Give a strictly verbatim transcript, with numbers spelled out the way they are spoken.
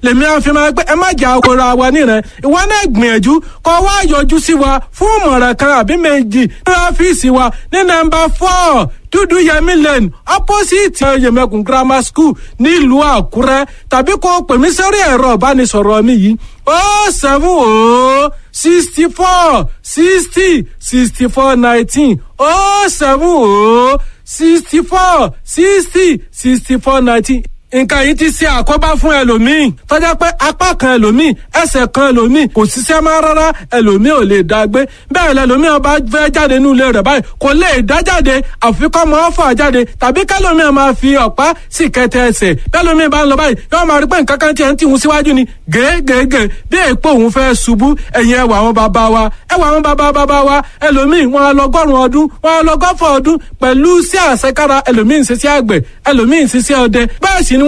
lèmi á fi máa pé ẹ má jà okòrò wa nírẹ̀ ìwọ náà gbìyànjú kó wá yọjú sí wa fún ìmọ̀ràn kan àbí méjì ní ọ́fíìsì wa ní nọ́mbà four dúdú yẹmí lane opposite yẹmẹkùn grammar school nílùú àkúrẹ́ tàbí kó pè mí sórí ẹ̀rọ ìbánisọ̀rọ̀ mi yìí ó seven ó sixty four sixty sixty four nineteen ó seven ó sixty four sixty sixty four nineteen. Nǹkan yìí ti ṣe àkóbá fún ẹlòmíì tọ́jà pé apá kan ẹlòmíì ẹsẹ̀ kan ẹlòmíì kò ṣiṣẹ́ máa rárá ẹlòmíì ò lè dá gbé bẹ́ẹ̀ lẹlòmíì ọba fẹ́ jáde nínú ilé rẹ̀ báyìí kò lè dá jáde àfikọ́ máa fà jáde tàbí kẹlòmíì máa fi ọ̀pá sì kẹtẹ ẹsẹ̀ bẹ́ẹ̀lòmíì bá ń lọ báyìí yóò máa rí pé nǹkan kan tiẹ̀ ń tìhun síwájú ni gègègè bí èèpo òun fẹ́ ṣubú ẹ̀yìn ẹwà àwọn bàbá wa ẹwà àwọn bàbá bàbá wa ẹlòmíì wọn lọgọ́rùn ọdún wọn lọgọ́fọ̀ ọdún pẹ̀lú sí àṣekára ẹlòmíì ń ṣiṣẹ́ àgbẹ̀ ẹlòmíì ń ṣiṣẹ́ ọdẹ bẹ́ẹ̀ sì